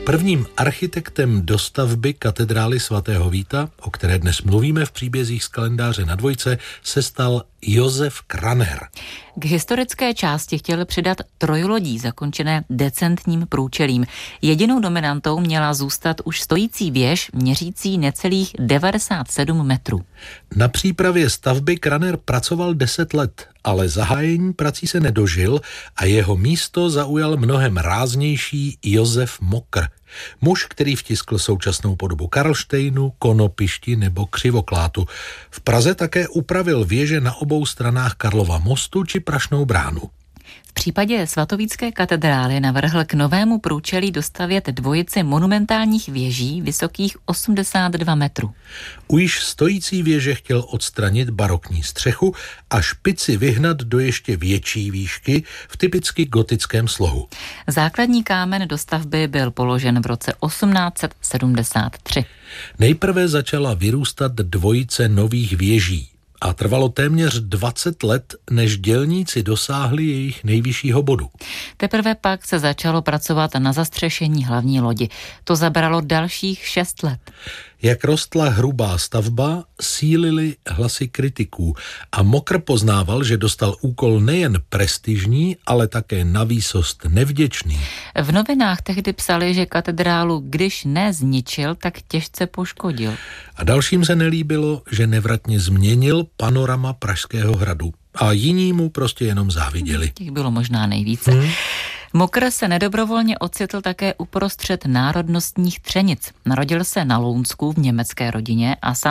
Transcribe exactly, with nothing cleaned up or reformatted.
Prvním architektem dostavby katedrály svatého Víta, o které dnes mluvíme v příbězích z kalendáře na dvojce, se stal Josef Kraner. K historické části chtěl přidat trojlodí zakončené decentním průčelím. Jedinou dominantou měla zůstat už stojící věž měřící necelých devadesát sedm metrů. Na přípravě stavby Kraner pracoval deset let, ale zahájení prací se nedožil a jeho místo zaujal mnohem ráznější Josef Mokr. Muž, který vtiskl současnou podobu Karlštejnu, Konopišti nebo Křivoklátu. V Praze také upravil věže na obou stranách Karlova mostu či Prašnou bránu. V případě svatovícké katedrály navrhl k novému průčelí dostavět dvojici monumentálních věží vysokých osmdesát dva metrů. U již stojící věže chtěl odstranit barokní střechu a špici vyhnat do ještě větší výšky v typicky gotickém slohu. Základní kámen dostavby byl položen v roce osmnáct set sedmdesát tři. Nejprve začala vyrůstat dvojice nových věží a trvalo téměř dvacet let, než dělníci dosáhli jejich nejvyššího bodu. Teprve pak se začalo pracovat na zastřešení hlavní lodi. To zabralo dalších šest let. Jak rostla hrubá stavba, sílily hlasy kritiků a Mokr poznával, že dostal úkol nejen prestižní, ale také navýsost nevděčný. V novinách tehdy psali, že katedrálu, když ne zničil, tak těžce poškodil. A dalším se nelíbilo, že nevratně změnil panorama Pražského hradu. A jiní mu prostě jenom záviděli. Těch bylo možná nejvíce. Hmm. Mokr se nedobrovolně ocitl také uprostřed národnostních třenic. Narodil se na Lounsku v německé rodině a sám